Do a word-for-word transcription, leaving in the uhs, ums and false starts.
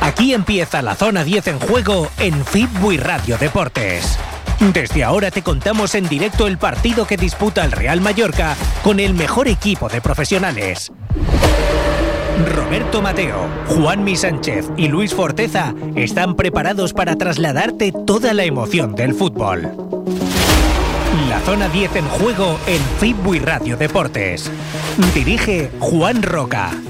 Aquí empieza la zona diez en juego en Fitbuy Radio Deportes. Desde ahora te contamos en directo el partido que disputa el Real Mallorca con el mejor equipo de profesionales. Roberto Mateo, Juanmi Sánchez y Luis Forteza están preparados para trasladarte toda la emoción del fútbol. La zona diez en juego en Fitbuy Radio Deportes. Dirige Juan Roca.